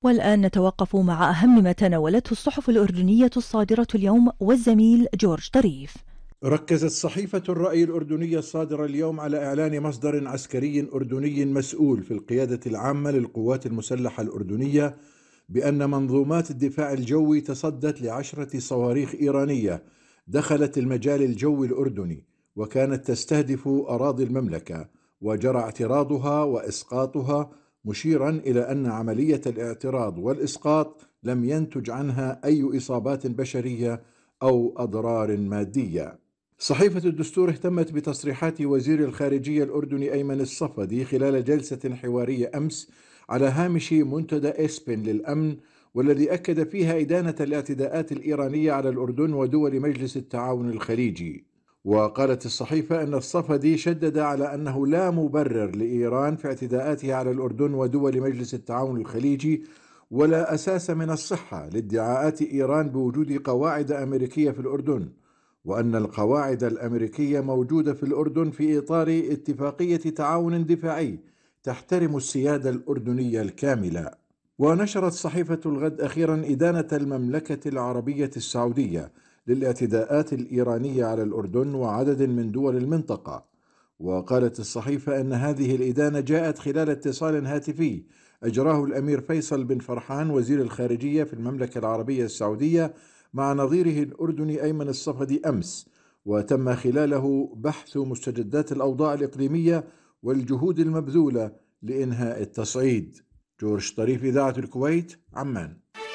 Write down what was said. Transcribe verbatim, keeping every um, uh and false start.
والآن نتوقف مع أهم ما تناولته الصحف الأردنية الصادرة اليوم والزميل جورج طريف. ركزت صحيفة الرأي الأردنية الصادرة اليوم على إعلان مصدر عسكري أردني مسؤول في القيادة العامة للقوات المسلحة الأردنية بأن منظومات الدفاع الجوي تصدت لعشرة صواريخ إيرانية دخلت المجال الجوي الأردني وكانت تستهدف أراضي المملكة، وجرى اعتراضها وإسقاطها، مشيرا إلى أن عملية الاعتراض والإسقاط لم ينتج عنها أي إصابات بشرية أو أضرار مادية. صحيفة الدستور اهتمت بتصريحات وزير الخارجية الأردني أيمن الصفدي خلال جلسة حوارية أمس على هامش منتدى إسبن للأمن، والذي أكد فيها إدانة الاعتداءات الإيرانية على الأردن ودول مجلس التعاون الخليجي. وقالت الصحيفة أن الصفدي شدد على أنه لا مبرر لإيران في اعتداءاتها على الأردن ودول مجلس التعاون الخليجي، ولا أساس من الصحة لادعاءات إيران بوجود قواعد أمريكية في الأردن، وأن القواعد الأمريكية موجودة في الأردن في إطار اتفاقية تعاون دفاعي تحترم السيادة الأردنية الكاملة. ونشرت صحيفة الغد أخيرا إدانة المملكة العربية السعودية للاعتداءات الإيرانية على الأردن وعدد من دول المنطقة. وقالت الصحيفة أن هذه الإدانة جاءت خلال اتصال هاتفي أجراه الأمير فيصل بن فرحان وزير الخارجية في المملكة العربية السعودية مع نظيره الأردني أيمن الصفدي أمس، وتم خلاله بحث مستجدات الأوضاع الإقليمية والجهود المبذولة لإنهاء التصعيد. جورج طريف، إذاعة الكويت، عمان.